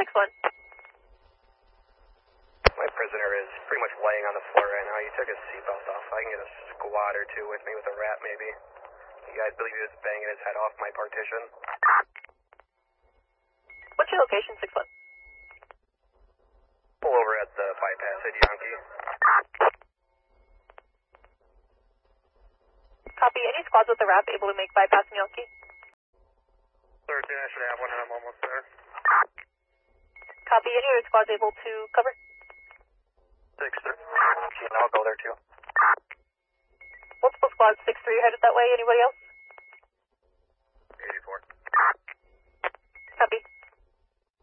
6-1. My prisoner is pretty much laying on the floor right now. He took his seatbelt off. I can get a squad or two with me with a rat, maybe. You guys believe he was banging his head off my partition? What's your location, 6-1? Pull over at the bypass at Yankee. Copy. Any squads with the wrap able to make bypass in Yankee? 13, I should have one and I'm almost there. Copy. Any other squads able to cover? 6, 3. Okay, I'll go there too. Multiple squads, 6-3 headed that way. Anybody else?